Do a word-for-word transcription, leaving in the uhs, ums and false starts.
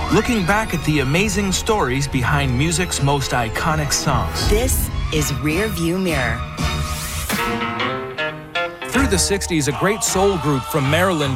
looking back at the amazing stories behind music's most iconic songs. This is Rear View Mirror. Through the sixties, a great soul group from Maryland